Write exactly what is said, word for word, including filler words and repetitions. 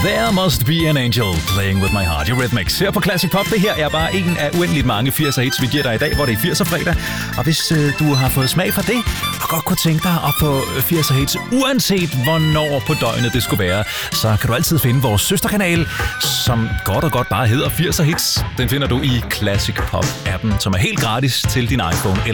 There Must Be an Angel, Playing With My Heart, Eurythmics. Her på Classic Pop, det her er bare en af uendeligt mange firser hits, vi giver dig i dag, hvor det er firser fredag. Og hvis øh, du har fået smag for det, og godt kunne tænke dig at få firser hits, uanset hvornår på døgnet det skulle være, så kan du altid finde vores søsterkanal, som godt og godt bare hedder firser hits. Den finder du i Classic Pop-appen, som er helt gratis til din iPhone